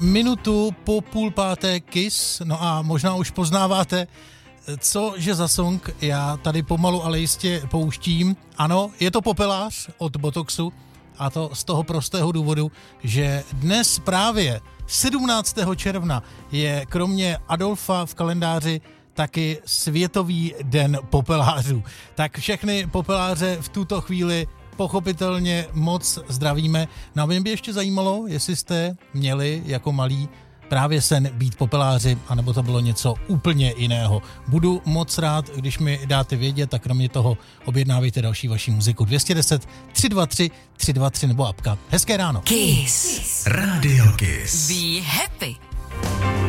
minutu po 4:30 Kiss, no a možná už poznáváte, cože za song já tady pomalu, ale jistě pouštím. Ano, je to Popelář od Botoxu a to z toho prostého důvodu, že dnes právě 17. června je kromě Adolfa v kalendáři taky Světový den popelářů. Tak všechny popeláře v tuto chvíli pochopitelně moc zdravíme. No a mě by ještě zajímalo, jestli jste měli jako malí právě sen být popeláři, anebo to bylo něco úplně jiného. Budu moc rád, když mi dáte vědět, a kromě toho objednávejte další vaši muziku 210 323 323 nebo apka. Hezké ráno. Kiss. Radio Kiss. Be happy.